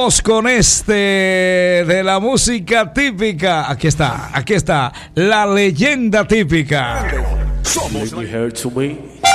Vamos con este de la música típica. Aquí está, la leyenda típica. Somos.